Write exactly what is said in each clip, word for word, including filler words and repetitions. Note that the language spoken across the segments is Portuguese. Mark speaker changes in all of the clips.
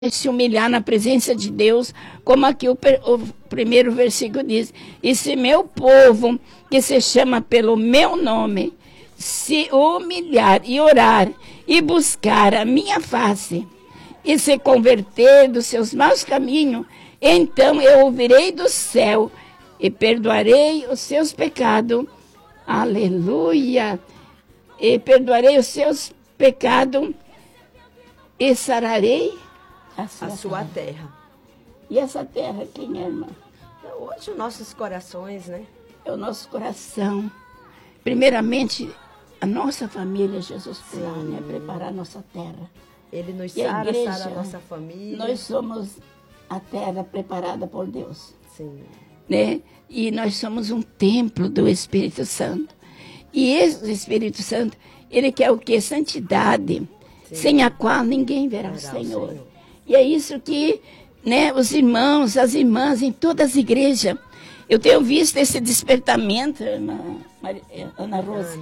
Speaker 1: se humilhar na presença de Deus, como aqui o, o primeiro versículo diz: e se meu povo, que se chama pelo meu nome, se humilhar e orar e buscar a minha face e se converter dos seus maus caminhos, então eu ouvirei do céu e perdoarei os seus pecados. Aleluia! E perdoarei os seus pecados e sararei a sua,
Speaker 2: a sua terra.
Speaker 1: terra. E essa terra quem é, irmã?
Speaker 2: Hoje os nossos corações, né? É
Speaker 1: o nosso coração. Primeiramente, a nossa família, Jesus Plano, né? Preparar a nossa terra.
Speaker 2: Ele nos
Speaker 1: e
Speaker 2: sara,
Speaker 1: a igreja,
Speaker 2: sara a nossa família.
Speaker 1: Nós somos a terra preparada por Deus.
Speaker 2: Sim.
Speaker 1: Né? E nós somos um templo do Espírito Santo. E esse Espírito Santo, ele quer o quê? Santidade. Sim. Sem a qual ninguém verá, verá o Senhor. Senhor. E é isso que, né, os irmãos, as irmãs, em todas as igrejas, eu tenho visto esse despertamento, irmã Maria, Ana Rosa,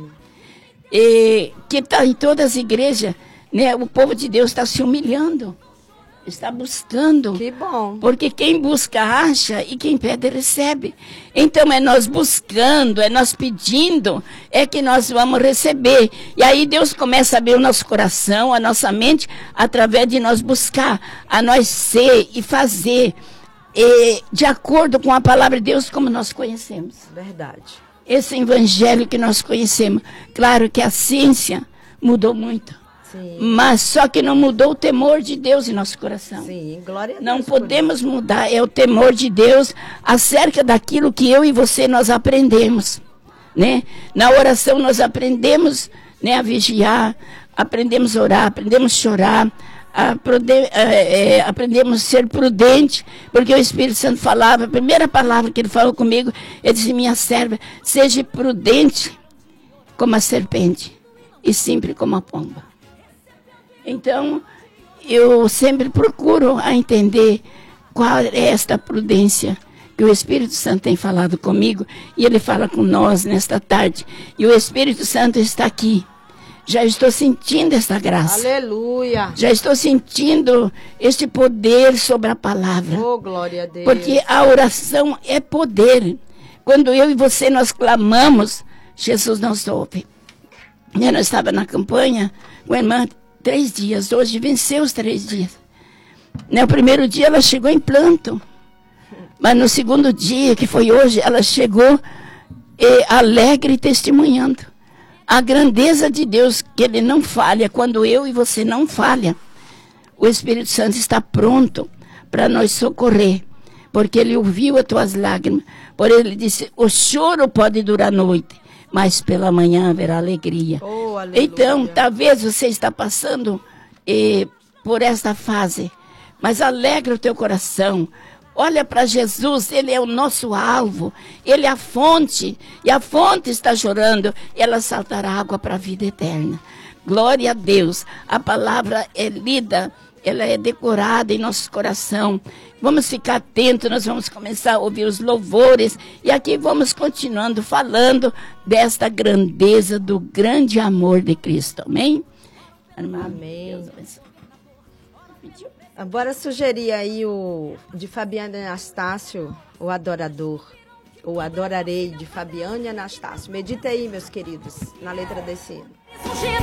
Speaker 1: e, que está em todas as igrejas, né, o povo de Deus está se humilhando, está buscando.
Speaker 2: Que bom.
Speaker 1: Porque quem busca acha e quem pede recebe. Então é nós buscando, é nós pedindo, é que nós vamos receber. E aí Deus começa a abrir o nosso coração, a nossa mente, através de nós buscar, a nós ser e fazer e, de acordo com a palavra de Deus como nós conhecemos.
Speaker 2: Verdade.
Speaker 1: Esse evangelho que nós conhecemos. Claro que a ciência mudou muito.
Speaker 2: Sim.
Speaker 1: Mas só que não mudou o temor de Deus em nosso coração.
Speaker 2: Sim, glória a Deus.
Speaker 1: Não podemos mudar, é o temor de Deus acerca daquilo que eu e você nós aprendemos, né? Na oração nós aprendemos, né, a vigiar, aprendemos a orar, aprendemos a chorar, a prude- é, é, aprendemos a ser prudente, porque o Espírito Santo falava, a primeira palavra que ele falou comigo, ele disse: minha serva, seja prudente como a serpente e simples como a pomba. Então, eu sempre procuro a entender qual é esta prudência que o Espírito Santo tem falado comigo, e ele fala com nós nesta tarde. E o Espírito Santo está aqui. Já estou sentindo esta graça.
Speaker 2: Aleluia.
Speaker 1: Já estou sentindo este poder sobre a palavra.
Speaker 2: Oh, glória a Deus.
Speaker 1: Porque a oração é poder. Quando eu e você nós clamamos, Jesus nos ouve. Eu não estava na campanha com a irmã três dias, hoje venceu os três dias. No primeiro dia ela chegou em planto, mas no segundo dia, que foi hoje, ela chegou eh, alegre e testemunhando a grandeza de Deus, que Ele não falha. Quando eu e você não falha, o Espírito Santo está pronto para nos socorrer, porque Ele ouviu as tuas lágrimas. Por Ele disse: o choro pode durar a noite, mas pela manhã haverá alegria.
Speaker 2: Oh,
Speaker 1: então, talvez você está passando eh, por esta fase, mas alegra o teu coração. Olha para Jesus, Ele é o nosso alvo, Ele é a fonte, e a fonte está chorando, ela saltará água para a vida eterna. Glória a Deus, a palavra é lida, ela é decorada em nosso coração. Vamos ficar atentos, nós vamos começar a ouvir os louvores. E aqui vamos continuando falando desta grandeza, do grande amor de Cristo. Amém?
Speaker 2: Amém. Agora sugerir aí o de Fabiana Anastácio, o Adorador. O Adorarei, de Fabiana Anastácio. Medita aí, meus queridos, na letra desse hino.